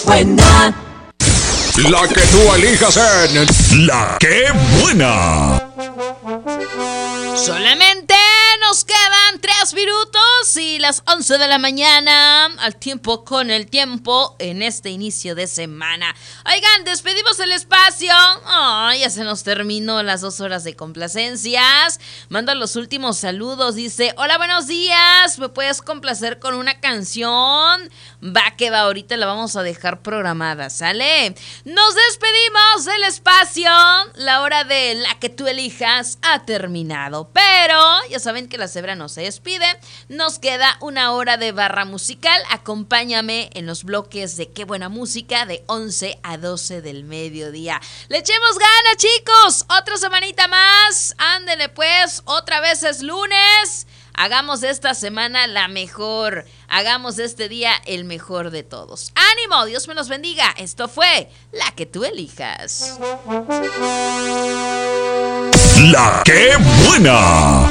buena. La que tú elijas en La que buena. Solamente nos quedan 3 minutos y las 11 de la mañana, al tiempo con el tiempo en este inicio de semana. Oigan, despedimos el espacio. Ya se nos terminó las 2 horas de complacencias. Mando los últimos saludos. Dice, hola, buenos días. ¿Me puedes complacer con una canción? Va que va, ahorita la vamos a dejar programada, ¿sale? Nos despedimos del espacio. La hora de La que tú elijas ha terminado. Pero ya saben que la cebra no se despide. Nos queda una hora de barra musical. Acompáñame en los bloques de Qué Buena Música de 11 a 12 del mediodía. Le echemos ganas, chicos. Otra semanita más. Ándele pues, otra vez es lunes. Hagamos de esta semana la mejor. Hagamos de este día el mejor de todos. ¡Ánimo! Dios me los bendiga. Esto fue La que tú elijas. La que buena.